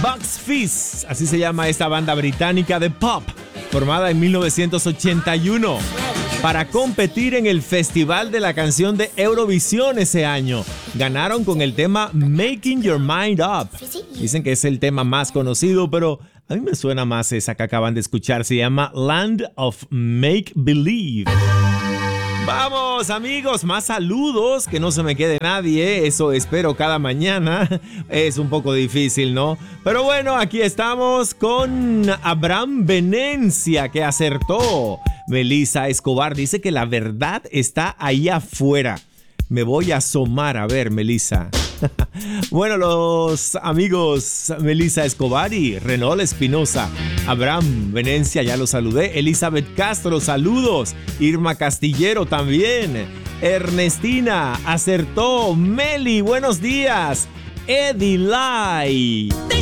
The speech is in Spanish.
Bucks Fizz, así se llama esta banda británica de pop, formada en 1981 para competir en el Festival de la Canción de Eurovisión ese año. Ganaron con el tema Making Your Mind Up. Dicen que es el tema más conocido, pero a mí me suena más esa que acaban de escuchar. Se llama Land of Make Believe. Vamos, amigos, más saludos, que no se me quede nadie, eso espero cada mañana. Es un poco difícil, ¿no? Pero bueno, aquí estamos con Abraham Venencia, que acertó. Melissa Escobar dice que la verdad está ahí afuera. Me voy a asomar a ver, Melissa. Bueno, los amigos Melissa Escobar y Renol Espinosa, Abraham Venencia, ya lo saludé. Elizabeth Castro, saludos. Irma Castillero también. Ernestina acertó. Meli, buenos días. Eddie Lai.